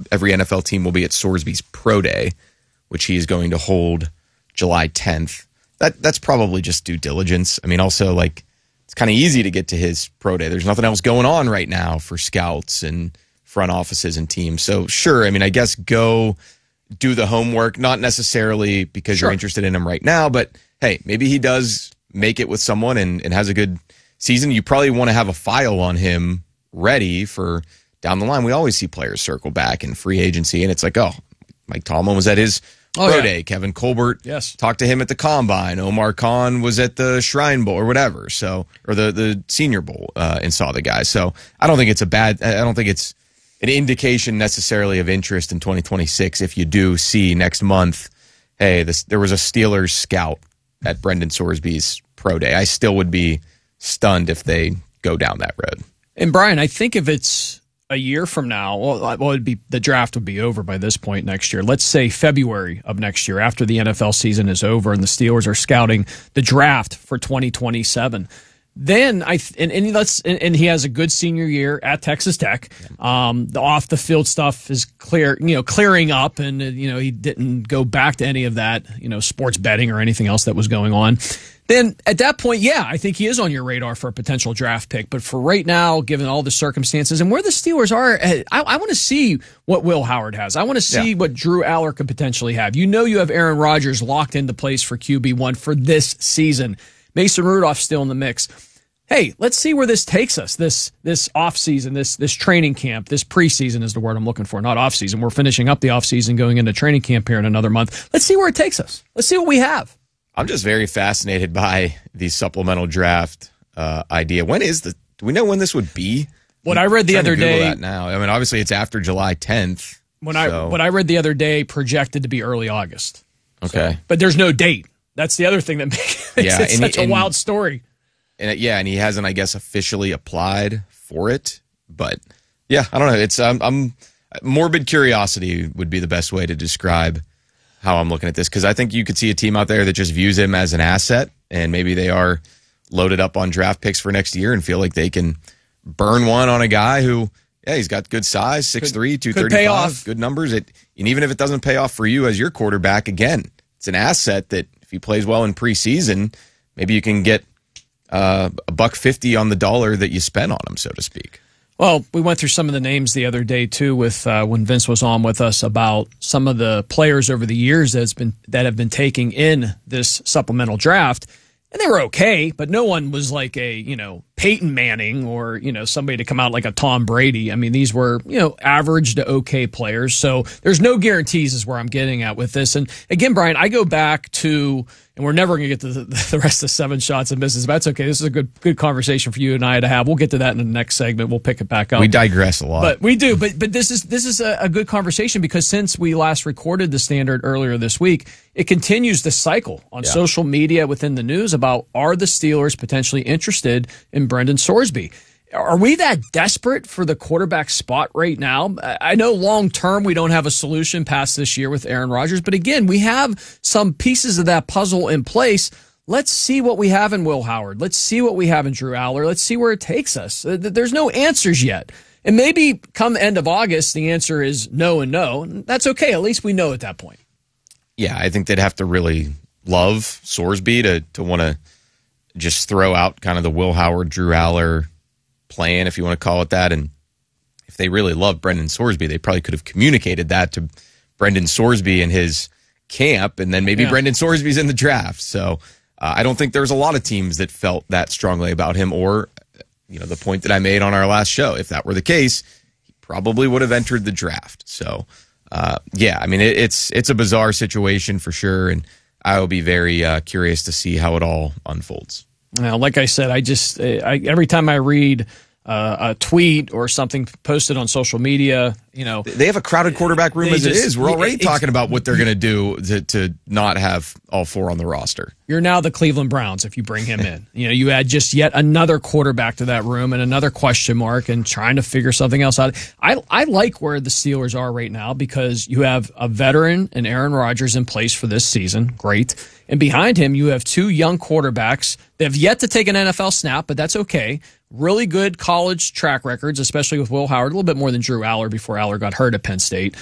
every NFL team will be at Sorsby's Pro Day, which he is going to hold July 10th. That's probably just due diligence. I mean, also, like, it's kind of easy to get to his Pro Day. There's nothing else going on right now for scouts and front offices and teams. So, sure, I mean, I guess go do the homework, not necessarily because you're interested in him right now, but, hey, maybe he does make it with someone and has a good season. You probably want to have a file on him ready for down the line. We always see players circle back in free agency, and it's like, oh, Mike Tomlin was at his Pro Day. Kevin Colbert talked to him at the Combine. Omar Khan was at the Shrine Bowl or whatever, or the Senior Bowl and saw the guy. So I don't think it's an indication necessarily of interest in 2026 if you do see next month, hey, there was a Steelers scout at Brendan Sorsby's Pro Day. I still would be stunned if they go down that road. And Brian, I think if it's a year from now, the draft would be over by this point next year. Let's say February of next year, after the NFL season is over and the Steelers are scouting the draft for 2027. Then and he has a good senior year at Texas Tech. The off the field stuff is clearing up, and he didn't go back to any of that, sports betting or anything else that was going on. Then at that point, I think he is on your radar for a potential draft pick. But for right now, given all the circumstances and where the Steelers are, I want to see what Will Howard has. I want to see what Drew Aller could potentially have. You have Aaron Rodgers locked into place for QB1 for this season. Mason Rudolph still in the mix. Hey, let's see where this takes us, this offseason, this training camp, this preseason is the word I'm looking for, not offseason. We're finishing up the offseason, going into training camp here in another month. Let's see where it takes us. Let's see what we have. I'm just very fascinated by the supplemental draft idea. Do we know when this would be? What I read the other day. That now. I mean, obviously it's after July 10th. What I read the other day projected to be early August. Okay. But there's no date. That's the other thing that makes it such a wild story. And he hasn't, I guess, officially applied for it. But yeah, I don't know. It's morbid curiosity would be the best way to describe how I'm looking at this, because I think you could see a team out there that just views him as an asset, and maybe they are loaded up on draft picks for next year and feel like they can burn one on a guy who, he's got good size, 6'3", 235, good numbers. And even if it doesn't pay off for you as your quarterback, again, it's an asset that if he plays well in preseason, maybe you can get $1.50 on the dollar that you spent on him, so to speak. Well, we went through some of the names the other day, too, with when Vince was on with us about some of the players over the years that have been taking in this supplemental draft. And they were okay, but no one was like a, Peyton Manning or, somebody to come out like a Tom Brady. I mean, these were, average to okay players. So there's no guarantees is where I'm getting at with this. And again, Brian, I go back to, and we're never going to get to the rest of 7 shots and misses, but that's okay. This is a good conversation for you and I to have. We'll get to that in the next segment. We'll pick it back up. We digress a lot. But we do. But this is a good conversation, because since we last recorded the Standard earlier this week, it continues the cycle on social media within the news about, are the Steelers potentially interested in Brendan Sorsby? Are we that desperate for the quarterback spot right now? I know long term we don't have a solution past this year with Aaron Rodgers, but again, we have some pieces of that puzzle in place. Let's see what we have in Will Howard. Let's see what we have in Drew Aller. Let's see where it takes us. There's no answers yet. And maybe come the end of August, the answer is no and no. That's okay. At least we know at that point. Yeah, I think they'd have to really love Sorsby to want to just throw out kind of the Will Howard, Drew Aller plan, if you want to call it that. And if they really love Brendan Sorsby, they probably could have communicated that to Brendan Sorsby and his camp, and then maybe Brendan Sorsby's in the draft. So I don't think there's a lot of teams that felt that strongly about him, or the point that I made on our last show. If that were the case, he probably would have entered the draft. So I mean, it's a bizarre situation for sure, and I will be very curious to see how it all unfolds. Well, like I said, every time I read a tweet or something posted on social media, they have a crowded quarterback room as it is. We're already talking about what they're going to do to not have all 4 on the roster. You're now the Cleveland Browns if you bring him in. You add just yet another quarterback to that room and another question mark and trying to figure something else out. I like where the Steelers are right now, because you have a veteran and Aaron Rodgers in place for this season. Great. And behind him, you have 2 young quarterbacks that have yet to take an NFL snap, but that's okay. Really good college track records, especially with Will Howard, a little bit more than Drew Aller before Aller got hurt at Penn State.